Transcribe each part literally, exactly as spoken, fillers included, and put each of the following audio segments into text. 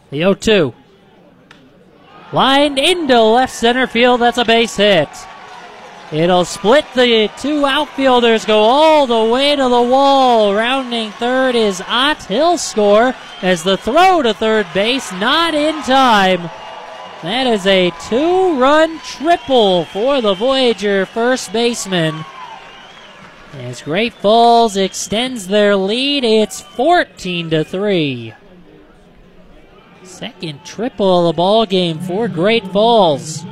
The oh two. Lined into left center field. That's a base hit. It'll split the two outfielders, go all the way to the wall. Rounding third is Ott. He'll score as the throw to third base, not in time. That is a two-run triple for the Voyager first baseman. As Great Falls extends their lead, it's fourteen to three. Second triple of the ball game for Great Falls.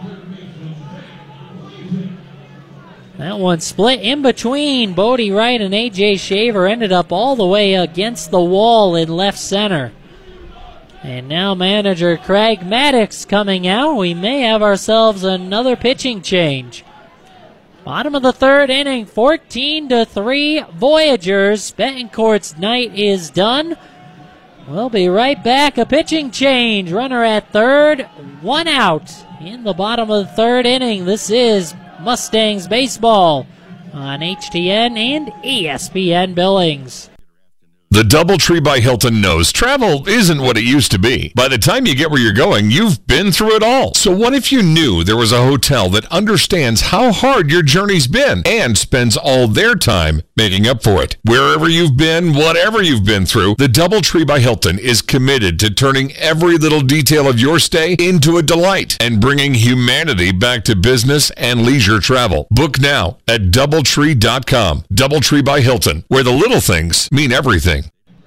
That one split in between Bodie Wright and A J Shaver, ended up all the way against the wall in left center. And now manager Craig Maddox coming out. We may have ourselves another pitching change. Bottom of the third inning, fourteen to three Voyagers. Betancourt's night is done. We'll be right back. A pitching change. Runner at third, one out in the bottom of the third inning. This is Mustangs baseball on H T N and E S P N Billings. The DoubleTree by Hilton knows travel isn't what it used to be. By the time you get where you're going, you've been through it all. So what if you knew there was a hotel that understands how hard your journey's been and spends all their time making up for it? Wherever you've been, whatever you've been through, the DoubleTree by Hilton is committed to turning every little detail of your stay into a delight and bringing humanity back to business and leisure travel. Book now at doubletree dot com. DoubleTree by Hilton, where the little things mean everything.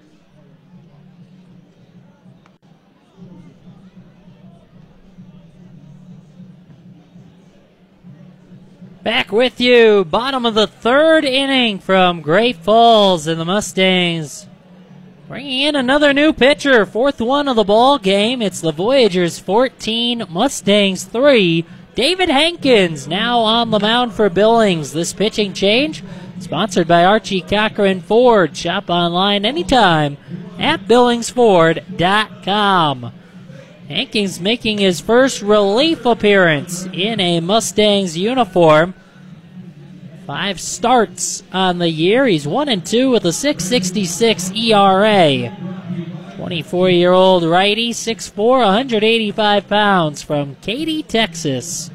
Back with you, bottom of the third inning from Great Falls, and the Mustangs bringing in another new pitcher, fourth one of the ball game. It's the Voyagers fourteen, Mustangs three. David Hankins now on the mound for Billings. This pitching change sponsored by Archie Cochran Ford. Shop online anytime at billings ford dot com. Hankins making his first relief appearance in a Mustangs uniform. Five starts on the year. He's one and two with a six sixty-six E R A. twenty-four-year-old righty, six foot four, one hundred eighty-five pounds, from Katy, Texas.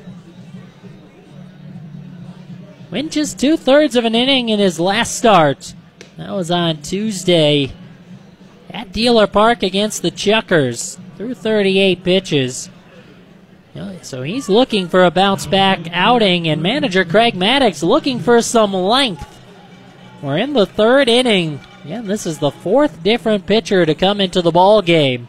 Went just two-thirds of an inning in his last start. That was on Tuesday at Dealer Park against the Chuckers. Through thirty-eight pitches. So he's looking for a bounce-back outing, and manager Craig Maddox looking for some length. We're in the third inning. Again, this is the fourth different pitcher to come into the ball game.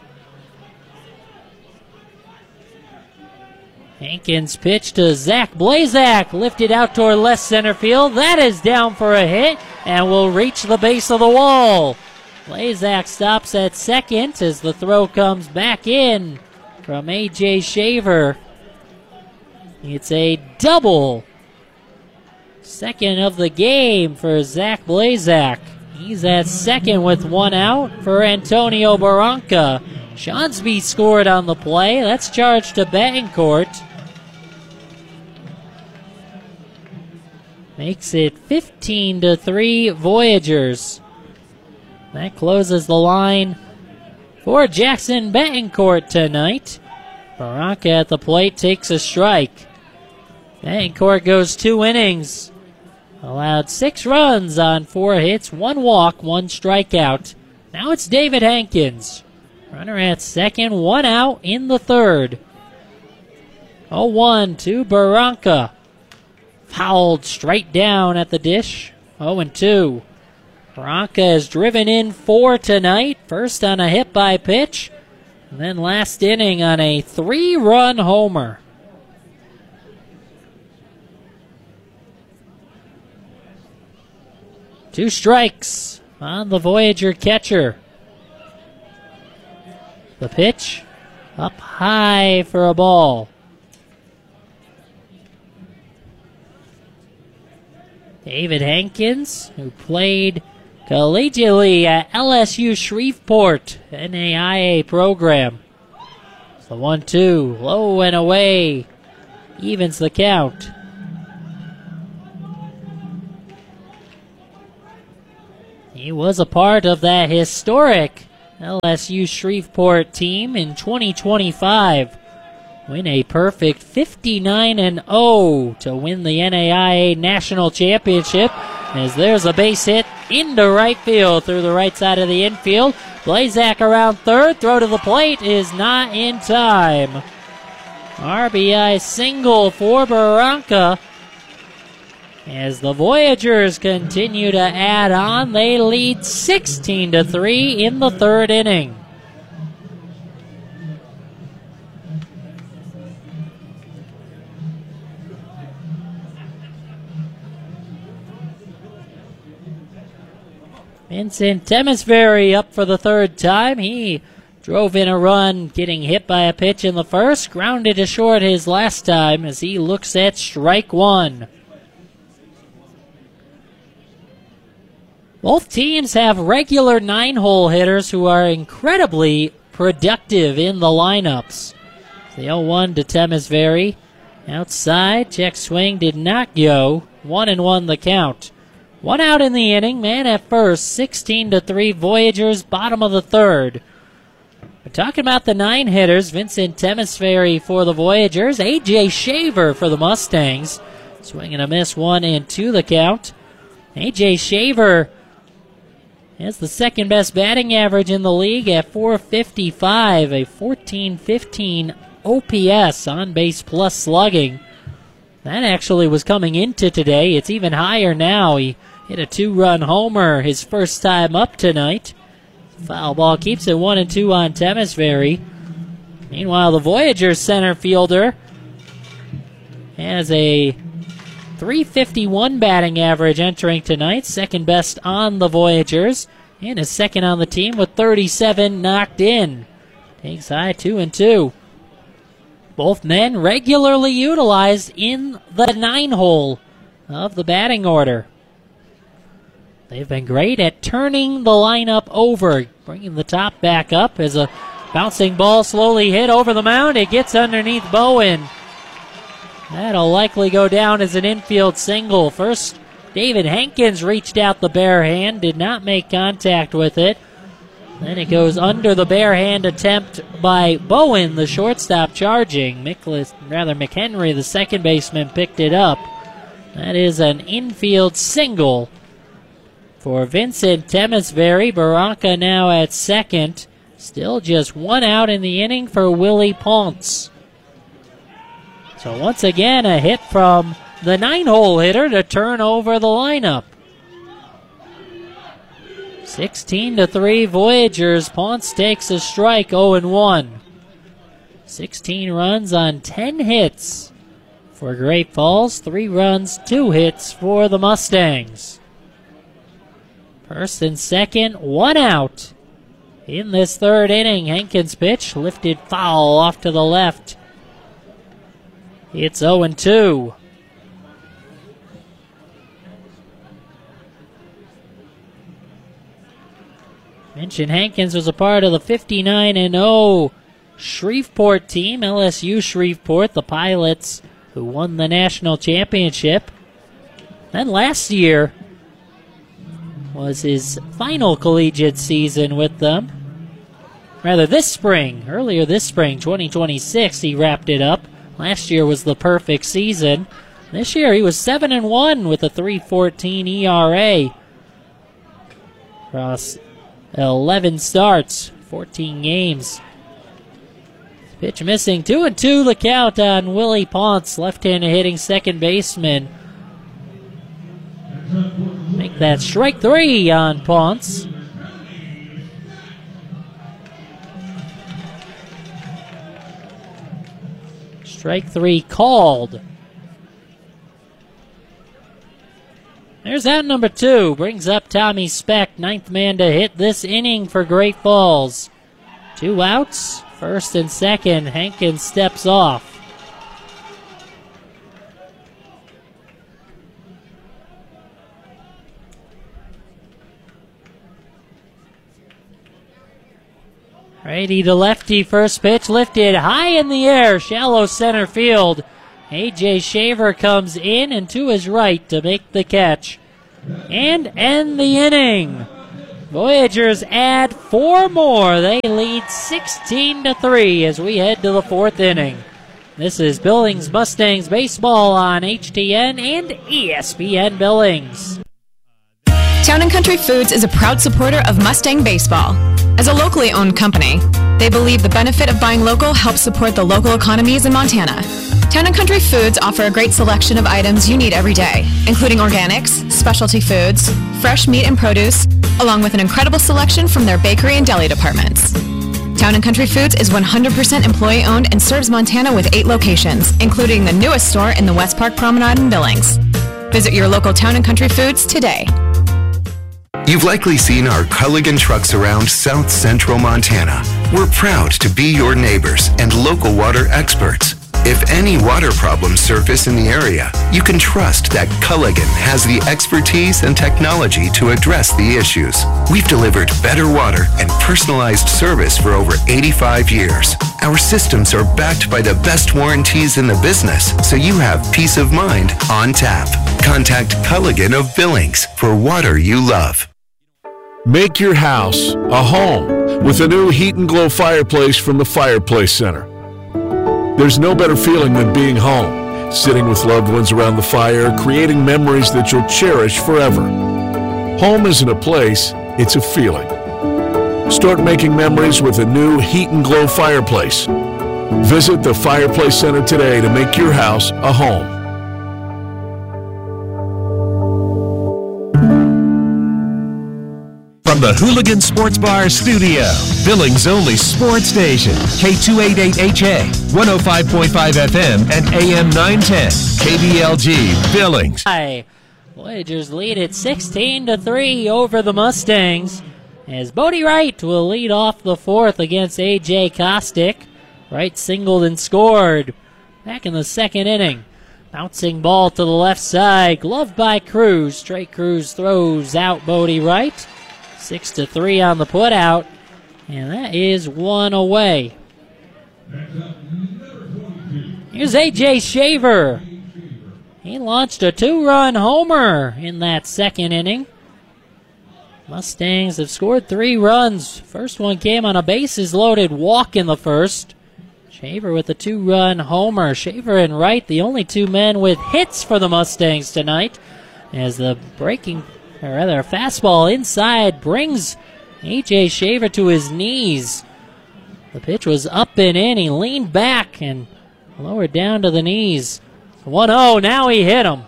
Hankins pitch to Zach Blazak, lifted out toward left center field. That is down for a hit and will reach the base of the wall. Blazak stops at second as the throw comes back in from A J Shaver. It's a double. Second of the game for Zach Blazak. He's at second with one out for Antonio Barranca. Shonsby scored on the play. That's charged to Betancourt. Makes it fifteen to three Voyagers. That closes the line for Jackson Betancourt tonight. Barranca at the plate takes a strike. Betancourt goes two innings. Allowed six runs on four hits, one walk, one strikeout. Now it's David Hankins. Runner at second, one out in the third. oh one to Barranca. Fouled straight down at the dish. oh and two. Barranca has driven in four tonight. First on a hit by pitch, and then last inning on a three-run homer. Two strikes on the Voyager catcher. The pitch up high for a ball. David Hankins, who played collegiately at L S U Shreveport N A I A program. So one two, low and away, evens the count. He was a part of that historic L S U Shreveport team in twenty twenty-five win a perfect fifty-nine and oh to win the N A I A National Championship, as there's a base hit into right field through the right side of the infield. Blazak around third, throw to the plate is not in time. R B I single for Barranca. As the Voyagers continue to add on, they lead sixteen to three in the third inning. Vincent Temesbury up for the third time. He drove in a run, getting hit by a pitch in the first, grounded to short his last time as he looks at strike one. Both teams have regular nine-hole hitters who are incredibly productive in the lineups. The oh one to Temesbury. Outside, check swing did not go. One and one the count. One out in the inning, man at first, sixteen to three Voyagers, bottom of the third. We're talking about the nine hitters. Vincent Temesbury for the Voyagers. A J Shaver for the Mustangs. Swing and a miss, one and two the count. A J Shaver has the second best batting average in the league at four fifty-five, a fourteen fifteen O P S, on base plus slugging. That actually was coming into today. It's even higher now. He hit a two-run homer his first time up tonight. Foul ball keeps it one and two on Temesbury. Meanwhile, the Voyagers center fielder has a three fifty-one batting average entering tonight, second best on the Voyagers, and is second on the team with thirty-seven knocked in. Takes high, two and two. Both men regularly utilized in the nine hole of the batting order. They've been great at turning the lineup over, bringing the top back up as a bouncing ball slowly hit over the mound. It gets underneath Bowen. That'll likely go down as an infield single. First, David Hankins reached out the bare hand, did not make contact with it. Then it goes under the bare hand attempt by Bowen, the shortstop charging. Miklas, rather McHenry, the second baseman, picked it up. That is an infield single for Vincent Temesbury. Barranca now at second. Still just one out in the inning for Willie Ponce. So once again, a hit from the nine-hole hitter to turn over the lineup. sixteen to three Voyagers. Ponce takes a strike, oh and one. sixteen runs on ten hits for Great Falls. Three runs, two hits for the Mustangs. First and second, one out in this third inning. Hankins' pitch lifted foul off to the left. It's oh and two. Mentioned Hankins was a part of the fifty-nine and oh Shreveport team, L S U Shreveport, the Pilots, who won the national championship. Then last year was his final collegiate season with them. Rather, this spring, earlier this spring, twenty twenty-six, he wrapped it up. Last year was the perfect season. This year he was seven and one with a three fourteen E R A. Across eleven starts, fourteen games. Pitch missing, two and two the count on Willie Ponce, left-handed hitting second baseman. Make that strike three on Ponce. Strike three called. There's out number two. Brings up Tommy Speck, ninth man to hit this inning for Great Falls. Two outs, first and second. Hankins steps off. Righty to lefty, first pitch lifted high in the air, shallow center field. A J Shaver comes in and to his right to make the catch and end the inning. Voyagers add four more. They lead sixteen to three as we head to the fourth inning. This is Billings Mustangs baseball on H T N and E S P N Billings. Town and Country Foods is a proud supporter of Mustang baseball. As a locally owned company, they believe the benefit of buying local helps support the local economies in Montana. Town and Country Foods offer a great selection of items you need every day, including organics, specialty foods, fresh meat and produce, along with an incredible selection from their bakery and deli departments. Town and Country Foods is one hundred percent employee-owned and serves Montana with eight locations, including the newest store in the West Park Promenade in Billings. Visit your local Town and Country Foods today. You've likely seen our Culligan trucks around South Central Montana. We're proud to be your neighbors and local water experts. If any water problems surface in the area, you can trust that Culligan has the expertise and technology to address the issues. We've delivered better water and personalized service for over eighty-five years. Our systems are backed by the best warranties in the business, so you have peace of mind on tap. Contact Culligan of Billings for water you love. Make your house a home with a new Heat and Glow fireplace from the Fireplace Center. There's no better feeling than being home, sitting with loved ones around the fire, creating memories that you'll cherish forever. Home isn't a place, it's a feeling. Start making memories with a new Heat and Glow fireplace. Visit the Fireplace Center today to make your house a home. From the Hooligan Sports Bar Studio, Billings' only sports station, K two eighty-eight H A, one oh five point five F M, and A M nine ten, K B L G, Billings. Hi. Voyagers lead at sixteen to three over the Mustangs, as Bodie Wright will lead off the fourth against A J Kostick. Wright singled and scored back in the second inning. Bouncing ball to the left side, gloved by Cruz. Trey Cruz throws out Bodie Wright. Six to three on the putout, and that is one away. Here's A J Shaver. He launched a two-run homer in that second inning. Mustangs have scored three runs. First one came on a bases-loaded walk in the first. Shaver with a two-run homer. Shaver and Wright, the only two men with hits for the Mustangs tonight, as the breaking or rather, a fastball inside brings A J Shaver to his knees. The pitch was up and in. He leaned back and lowered down to the knees. one oh, now he hit him.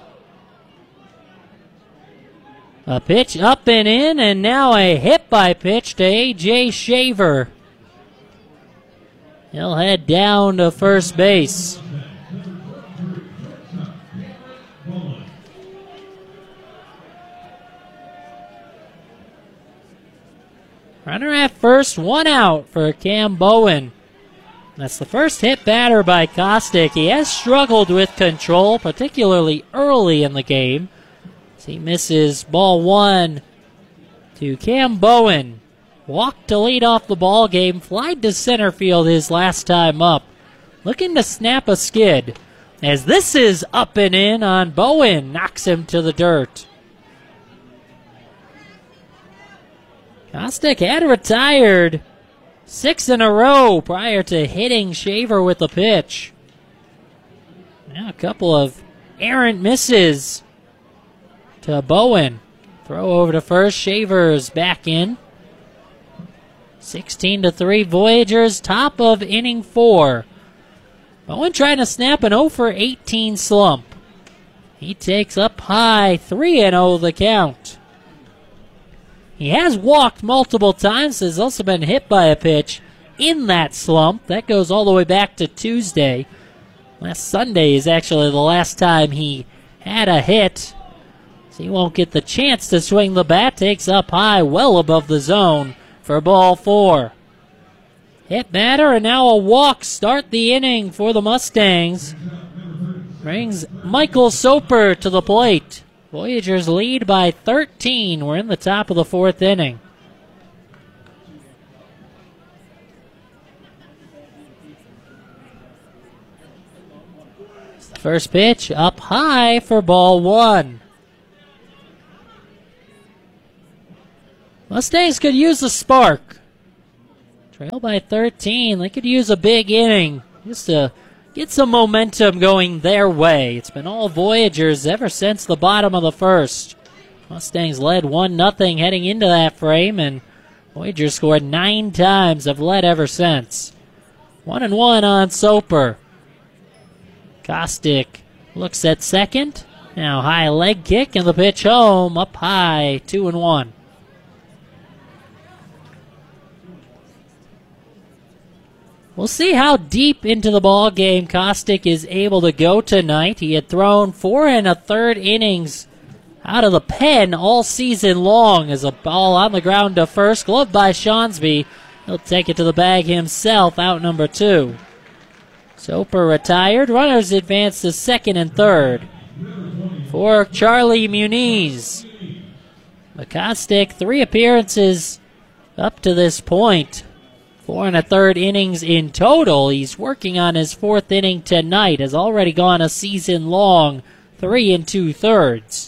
A pitch up and in, and now a hit by pitch to A J Shaver. He'll head down to first base. Runner at first, one out for Cam Bowen. That's the first hit batter by Kostick. He has struggled with control, particularly early in the game. As he misses ball one to Cam Bowen. Walked to lead off the ball game, flied to center field his last time up. Looking to snap a skid. As this is up and in on Bowen, knocks him to the dirt. Kostick had retired six in a row prior to hitting Shaver with a pitch. Now a couple of errant misses to Bowen. Throw over to first. Shaver's back in. sixteen to three Voyagers, top of inning four. Bowen trying to snap an oh for eighteen slump. He takes up high, three and oh the count. He has walked multiple times, has also been hit by a pitch in that slump. That goes all the way back to Tuesday. Last Sunday is actually the last time he had a hit. So he won't get the chance to swing the bat. Takes up high, well above the zone for ball four. Hit batter, and now a walk. Start the inning for the Mustangs. Brings Michael Soper to the plate. Voyagers lead by thirteen. We're in the top of the fourth inning. It's the first pitch up high for ball one. Mustangs could use a spark. Trail by thirteen. They could use a big inning just to get some momentum going their way. It's been all Voyagers ever since the bottom of the first. Mustangs led one nothing heading into that frame, and Voyagers scored nine times, have led ever since. One and one on Soper. Kostick looks at second. Now high leg kick and the pitch home, up high, two and one. We'll see how deep into the ball game Kostick is able to go tonight. He had thrown four and a third innings out of the pen all season long as a ball on the ground to first, gloved by Shawnsby. He'll take it to the bag himself, out number two. Soper retired. Runners advance to second and third. For Charlie Muniz. McCostick, three appearances up to this point. Four and a third innings in total. He's working on his fourth inning tonight. Has already gone a season long, three and two thirds.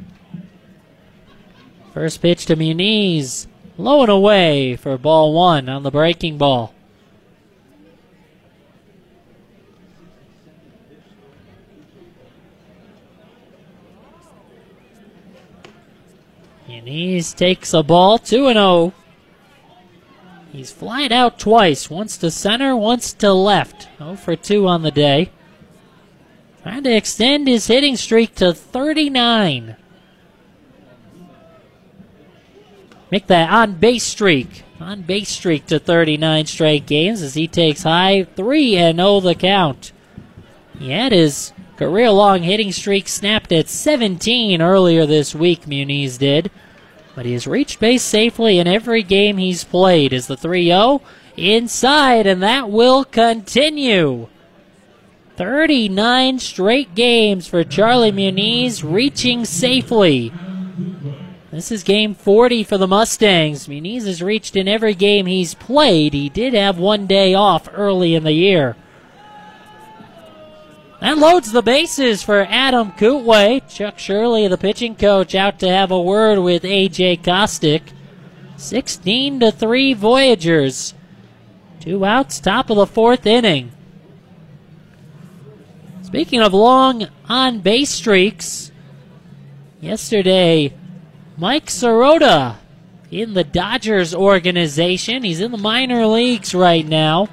First pitch to Muniz. Low and away for ball one on the breaking ball. Muniz takes a ball, two and oh. He's flied out twice, once to center, once to left. oh for two on the day. Trying to extend his hitting streak to thirty-nine. Make that on-base streak. On-base streak to thirty-nine straight games as he takes high three and oh the count. He had his career-long hitting streak snapped at seventeen earlier this week, Muniz did. But he has reached base safely in every game he's played as the three oh inside, and that will continue. thirty-nine straight games for Charlie Muniz, reaching safely. This is game forty for the Mustangs. Muniz has reached in every game he's played. He did have one day off early in the year. That loads the bases for Adam Kootway. Chuck Shirley, the pitching coach, out to have a word with A J Kostick. sixteen to three Voyagers. Two outs, top of the fourth inning. Speaking of long on-base streaks, yesterday, Mike Sirota in the Dodgers organization. He's in the minor leagues right now.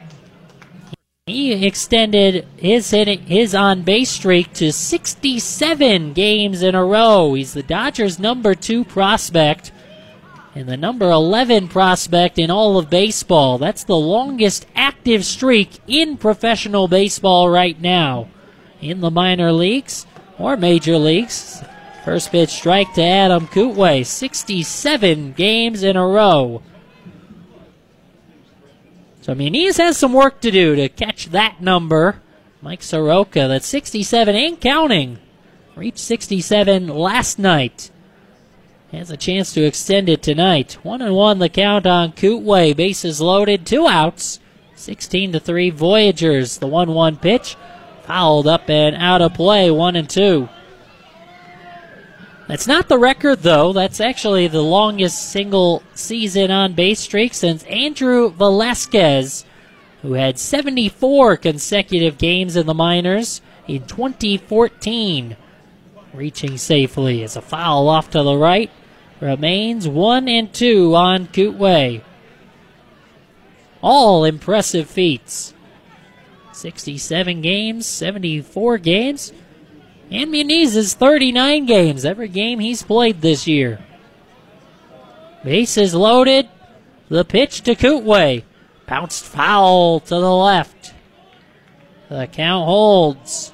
He extended his hitting, his on-base streak to sixty-seven games in a row. He's the Dodgers' number two prospect and the number eleven prospect in all of baseball. That's the longest active streak in professional baseball right now. In the minor leagues or major leagues. First pitch strike to Adam Kootway. sixty-seven games in a row. So Muniz has some work to do to catch that number. Mike Soroka, that's sixty-seven and counting. Reached sixty-seven last night. Has a chance to extend it tonight. One and one the count on Kootway. Bases loaded, two outs. sixteen to three Voyagers. The one one pitch. Fouled up and out of play, one and two. That's not the record, though. That's actually the longest single season on base streak since Andrew Velasquez, who had seventy-four consecutive games in the minors in twenty fourteen. Reaching safely as a foul off to the right. Remains one and two on Kootway. All impressive feats. sixty-seven games, seventy-four games. And Muniz is thirty-nine games, every game he's played this year. Bases loaded. The pitch to Kootway. Bounced foul to the left. The count holds.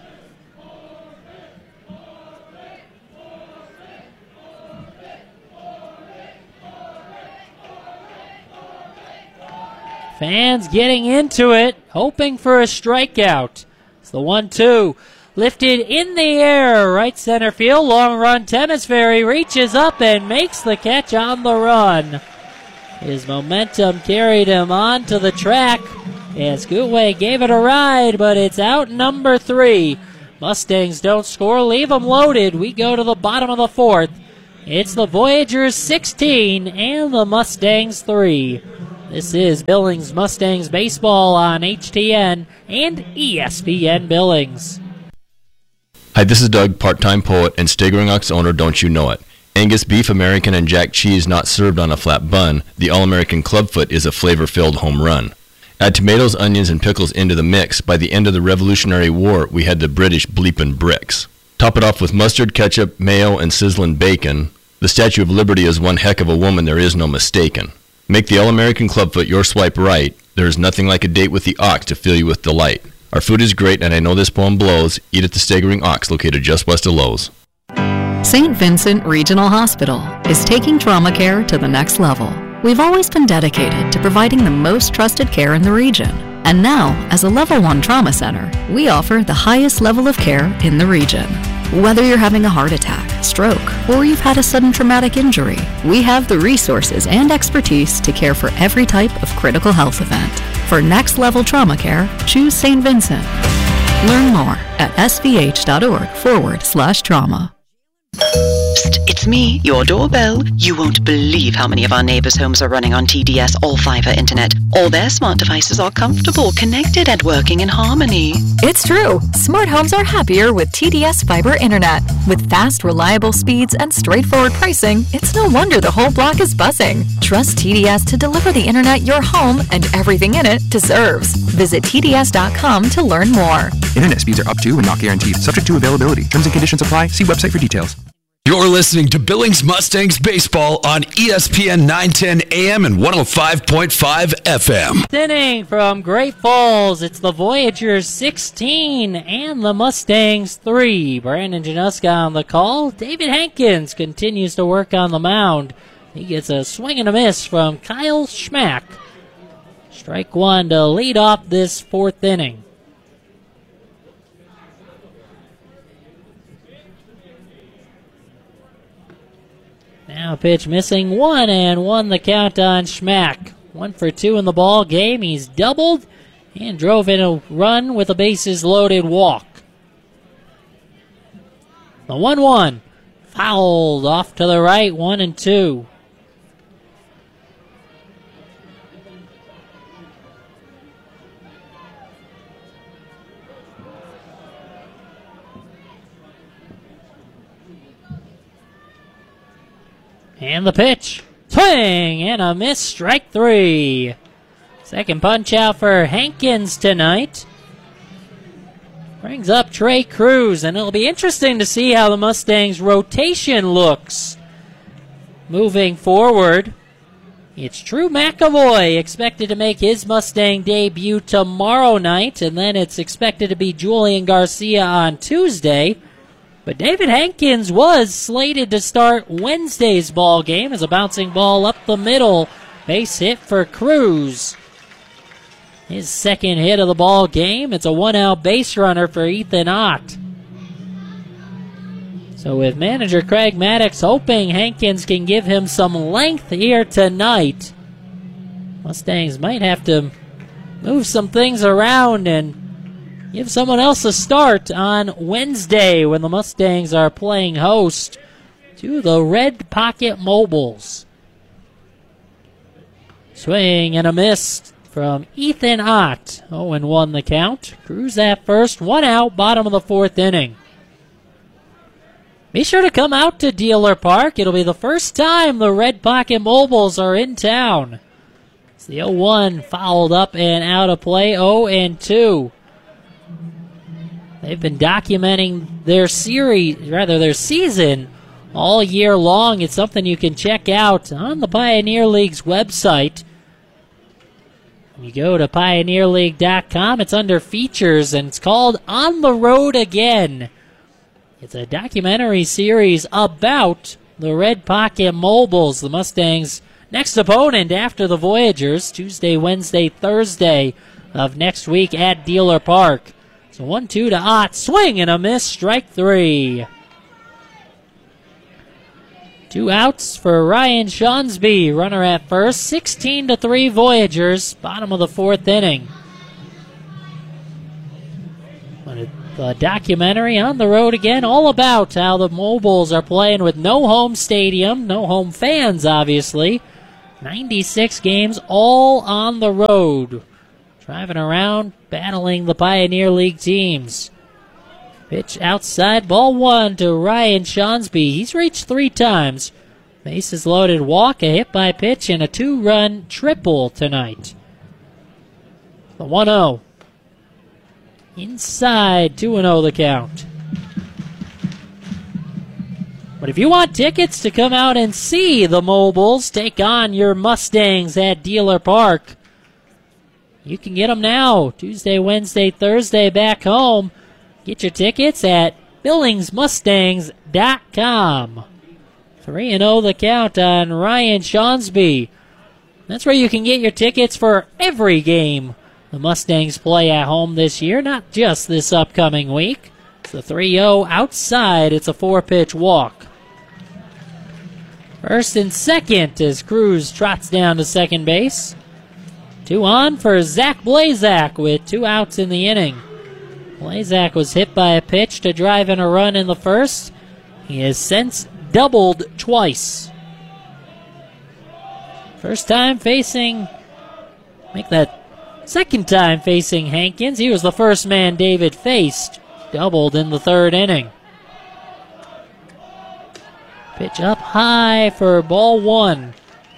Fans getting into it, hoping for a strikeout. It's the one two. Lifted in the air, right center field, long run. Temesbury reaches up and makes the catch on the run. His momentum carried him onto the track as Kootway gave it a ride, but it's out number three. Mustangs don't score, leave them loaded. We go to the bottom of the fourth. It's the Voyagers sixteen and the Mustangs three. This is Billings Mustangs baseball on H T N and E S P N Billings. Hi, this is Doug, part-time poet and Staggering Ox owner, don't you know it. Angus beef, American, and Jack cheese not served on a flat bun. The All-American Clubfoot is a flavor-filled home run. Add tomatoes, onions, and pickles into the mix. By the end of the Revolutionary War, we had the British bleepin' bricks. Top it off with mustard, ketchup, mayo, and sizzling bacon. The Statue of Liberty is one heck of a woman, there is no mistaken. Make the All-American Clubfoot your swipe right. There is nothing like a date with the Ox to fill you with delight. Our food is great, and I know this poem blows. Eat at the Staggering Ox, located just west of Lowe's. Saint Vincent Regional Hospital is taking trauma care to the next level. We've always been dedicated to providing the most trusted care in the region. And now, as a Level one Trauma Center, we offer the highest level of care in the region. Whether you're having a heart attack, stroke, or you've had a sudden traumatic injury, we have the resources and expertise to care for every type of critical health event. For next level trauma care, choose Saint Vincent. Learn more at svh.org forward slash trauma. Psst, it's me, your doorbell. You won't believe how many of our neighbors' homes are running on T D S all-fiber internet. All their smart devices are comfortable, connected, and working in harmony. It's true. Smart homes are happier with T D S fiber internet. With fast, reliable speeds and straightforward pricing, it's no wonder the whole block is buzzing. Trust T D S to deliver the internet your home and everything in it deserves. Visit T D S dot com to learn more. Internet speeds are up to and not guaranteed. Subject to availability. Terms and conditions apply. See website for details. You're listening to Billings Mustangs Baseball on E S P N nine ten A M and one oh five point five F M. Inning from Great Falls. It's the Voyagers sixteen and the Mustangs three. Brandon Januska on the call. David Hankins continues to work on the mound. He gets a swing and a miss from Kyle Schmack. Strike one to lead off this fourth inning. Now pitch missing one and one the count on Schmack. One for two in the ball game. He's doubled and drove in a run with a bases loaded walk. The one one fouled off to the right, one and two. And the pitch. Swing and a miss, strike three. Second punch out for Hankins tonight. Brings up Trey Cruz, and it'll be interesting to see how the Mustangs' rotation looks moving forward. It's Drew McAvoy expected to make his Mustang debut tomorrow night, and then it's expected to be Julian Garcia on Tuesday. But David Hankins was slated to start Wednesday's ball game as a bouncing ball up the middle. Base hit for Cruz. His second hit of the ball game. It's a one-out base runner for Ethan Ott. So with manager Craig Maddox hoping Hankins can give him some length here tonight, Mustangs might have to move some things around and give someone else a start on Wednesday when the Mustangs are playing host to the Red Pocket Mobiles. Swing and a miss from Ethan Ott. oh and one the count. Cruz at first, one out, bottom of the fourth inning. Be sure to come out to Dealer Park. It'll be the first time the Red Pocket Mobiles are in town. It's the oh one fouled up and out of play, oh and two. They've been documenting their series, rather their season, all year long. It's something you can check out on the Pioneer League's website. When you go to pioneer league dot com, it's under features, and it's called On the Road Again. It's a documentary series about the Red Pocket Mobiles, the Mustangs' next opponent after the Voyagers, Tuesday, Wednesday, Thursday of next week at Dealer Park. So one two to Ott. Swing and a miss. Strike three. Two outs for Ryan Shawnsby. Runner at first. sixteen to three Voyagers. Bottom of the fourth inning. But The documentary On the Road Again, all about how the Mobiles are playing with no home stadium, no home fans, obviously. ninety-six games, all on the road. Driving around, battling the Pioneer League teams. Pitch outside, ball one to Ryan Shawnsby. He's reached three times. Bases loaded walk, a hit by pitch, and a two-run triple tonight. The one oh. Inside, two and oh the count. But if you want tickets to come out and see the Mobiles take on your Mustangs at Dealer Park, you can get them now. Tuesday, Wednesday, Thursday back home. Get your tickets at Billings Mustangs dot com. three and oh the count on Ryan Shawnsby. That's where you can get your tickets for every game the Mustangs play at home this year, not just this upcoming week. It's the three oh outside. It's a four-pitch walk. First and second as Cruz trots down to second base. Two on for Zach Blazak with two outs in the inning. Blazak was hit by a pitch to drive in a run in the first. He has since doubled twice. First time facing, make that second time facing Hankins. He was the first man David faced. Doubled in the third inning. Pitch up high for ball one.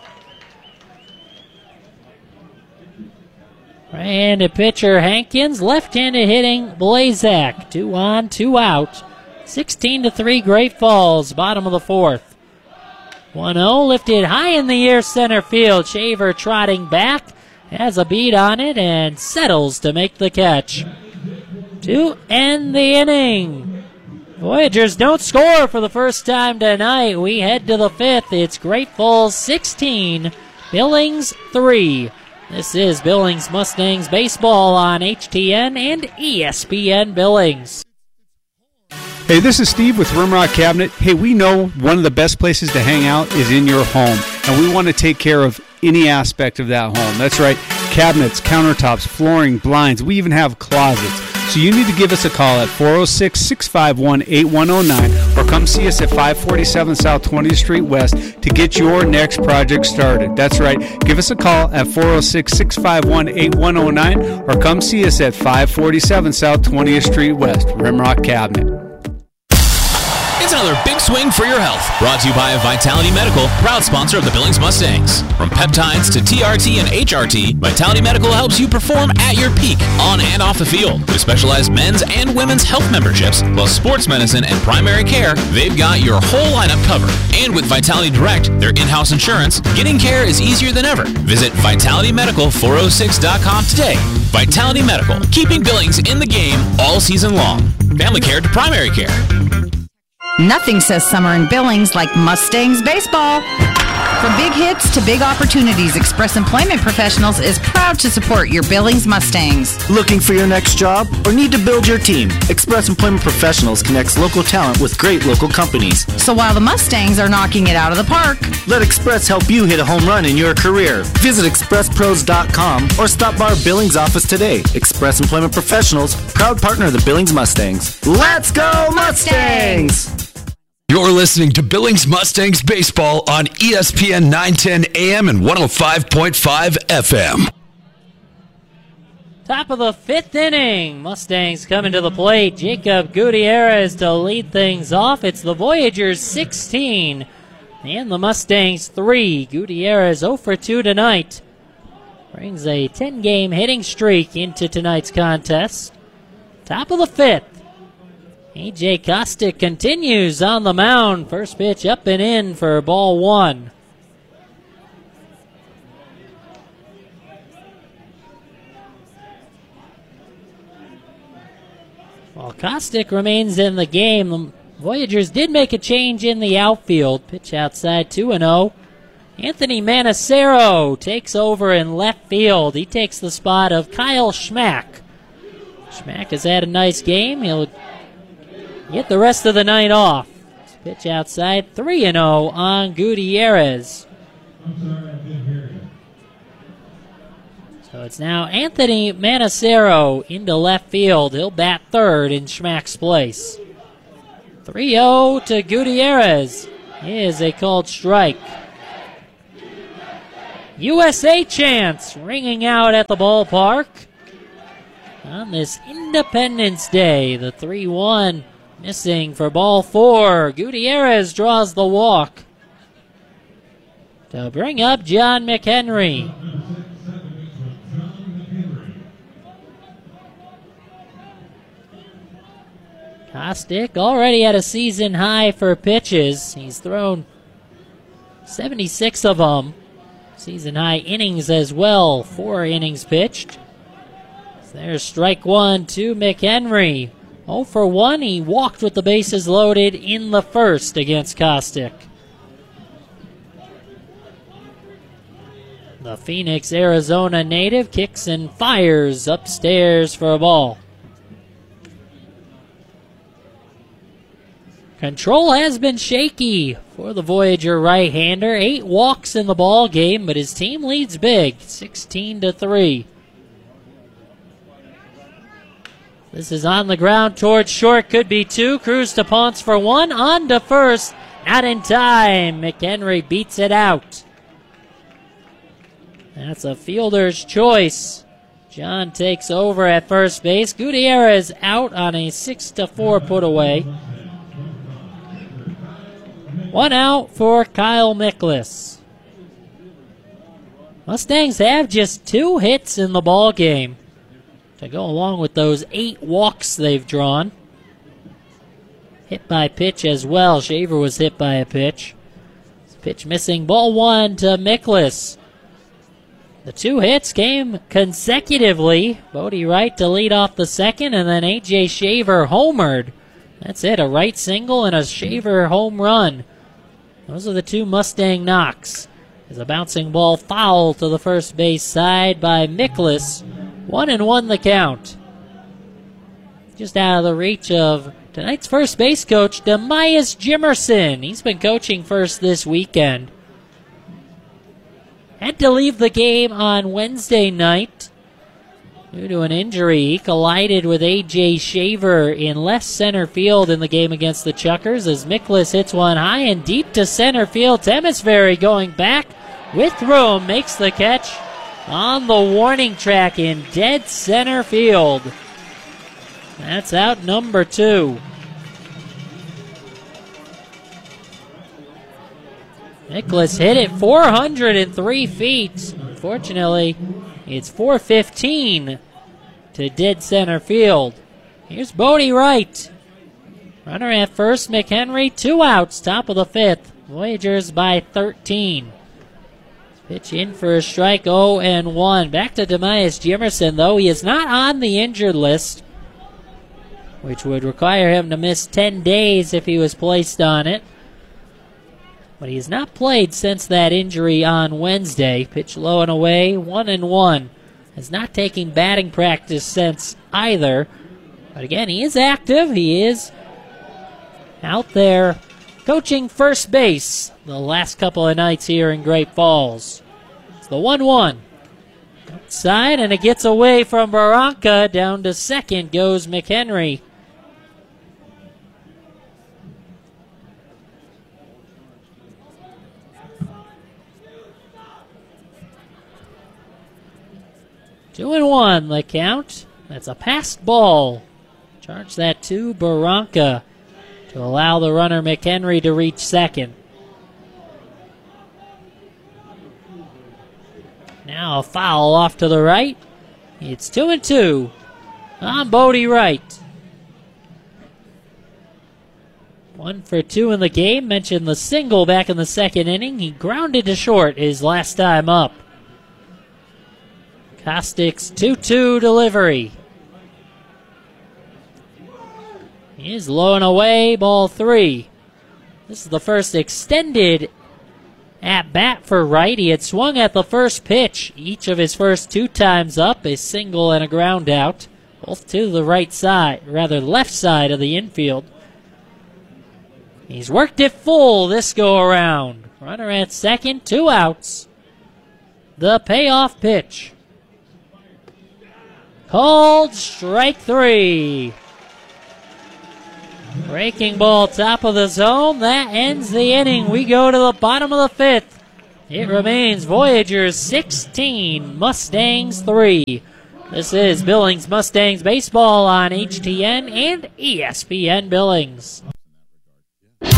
Right-handed pitcher Hankins, left-handed hitting Blazak. Two on, two out. sixteen to three Great Falls, bottom of the fourth. one oh lifted high in the air center field. Shaver trotting back, has a beat on it, and settles to make the catch. To end the inning. Voyagers don't score for the first time tonight. We head to the fifth. It's Great Falls sixteen, Billings three. This is Billings Mustangs baseball on H T N and E S P N Billings. Hey, this is Steve with Rimrock Cabinet. Hey, we know one of the best places to hang out is in your home, and we want to take care of any aspect of that home. That's right, cabinets, countertops, flooring, blinds. We even have closets. So you need to give us a call at four oh six, six five one, eight one oh nine or come see us at five forty-seven South twentieth Street West to get your next project started. That's right. Give us a call at four oh six, six five one, eight one oh nine or come see us at five forty-seven South twentieth Street West. Rimrock Cabinet. It's another big swing for your health. Brought to you by Vitality Medical, proud sponsor of the Billings Mustangs. From peptides to T R T and H R T, Vitality Medical helps you perform at your peak, on and off the field. With specialized men's and women's health memberships, plus sports medicine and primary care, they've got your whole lineup covered. And with Vitality Direct, their in-house insurance, getting care is easier than ever. Visit Vitality Medical four oh six dot com today. Vitality Medical, keeping Billings in the game all season long. Family care to primary care. Nothing says summer in Billings like Mustangs baseball. From big hits to big opportunities, Express Employment Professionals is proud to support your Billings Mustangs. Looking for your next job or need to build your team? Express Employment Professionals connects local talent with great local companies. So while the Mustangs are knocking it out of the park, let Express help you hit a home run in your career. Visit express pros dot com or stop by our Billings office today. Express Employment Professionals, proud partner of the Billings Mustangs. Let's go Mustangs! You're listening to Billings Mustangs baseball on E S P N nine ten A M and one oh five point five F M. Top of the fifth inning. Mustangs coming to the plate. Jacob Gutierrez to lead things off. It's the Voyagers sixteen and the Mustangs three. Gutierrez oh for two tonight. Brings a ten-game hitting streak into tonight's contest. Top of the fifth. A J Kostick continues on the mound. First pitch up and in for ball one. While Kostick remains in the game, the Voyagers did make a change in the outfield. Pitch outside two and oh. Anthony Manacero takes over in left field. He takes the spot of Kyle Schmack. Schmack has had a nice game. He'll get the rest of the night off. Pitch outside, three and oh on Gutierrez. So it's now Anthony Manacero into left field. He'll bat third in Schmack's place. three oh to Gutierrez. Is a called strike. U S A chants ringing out at the ballpark on this Independence Day. The three one missing for ball four. Gutierrez draws the walk to bring up John McHenry. Kostick already at a season high for pitches. He's thrown seventy-six of them. Season high innings as well. Four innings pitched. So there's strike one to McHenry. oh for one. He walked with the bases loaded in the first against Kostick. The Phoenix, Arizona native kicks and fires upstairs for a ball. Control has been shaky for the Voyager right-hander. Eight walks in the ball game, but his team leads big, sixteen to three. This is on the ground towards short, could be two. Cruz to Ponce for one, on to first, not in time. McHenry beats it out. That's a fielder's choice. John takes over at first base. Gutierrez out on a six to four put away. One out for Kyle Miklas. Mustangs have just two hits in the ball game to go along with those eight walks they've drawn. Hit by pitch as well. Shaver was hit by a pitch. Pitch missing. Ball one to Miklas. The two hits came consecutively. Bodie Wright to lead off the second, and then A J Shaver homered. That's it, a Wright single and a Shaver home run. Those are the two Mustang knocks. As a bouncing ball foul to the first base side by Miklas. One and one the count. Just out of the reach of tonight's first base coach, Demias Jimerson. He's been coaching first this weekend. Had to leave the game on Wednesday night due to an injury. He collided with A J Shaver in left center field in the game against the Chuckers as Miklas hits one high and deep to center field. Temesbury going back with room, makes the catch on the warning track in dead center field. That's out number two. Miklas hit it four hundred three feet. Unfortunately, it's four fifteen to dead center field. Here's Bodie Wright. Runner at first, McHenry, two outs, top of the fifth. Voyagers by thirteen. Pitch in for a strike, oh and one. Back to Demias Jimerson, though. He is not on the injured list, which would require him to miss ten days if he was placed on it. But he has not played since that injury on Wednesday. Pitch low and away, one and one. Has not taken batting practice since either. But again, he is active. He is out there coaching first base the last couple of nights here in Great Falls. It's the one one. Outside, and it gets away from Barranca. Down to second goes McHenry. Two and one, the count. That's a passed ball. Charge that to Barranca to allow the runner McHenry to reach second. Now a foul off to the right. It's two and two on Bodie Wright. One for two in the game. Mentioned the single back in the second inning. He grounded to short his last time up. Kostick's two two delivery. He is low and away, ball three. This is the first extended at bat for Wright. He had swung at the first pitch each of his first two times up, a single and a ground out, both to the right side, rather left side of the infield. He's worked it full this go around. Runner at second, two outs. The payoff pitch. Called strike three. Breaking ball top of the zone. That ends the inning. We go to the bottom of the fifth. It remains Voyagers sixteen, Mustangs three. This is Billings Mustangs baseball on H T N and E S P N Billings.